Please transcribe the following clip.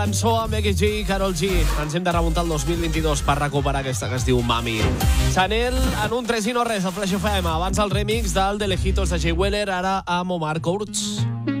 Cançó amb XG i Karol G. Ens hem de remuntar al 2022 per recuperar aquesta que es diu Mami. Chanel en un 3 i no res, al Flash FM. Abans el remix del De Lejitos de Jay Wheeler, ara amb Omar Courtz.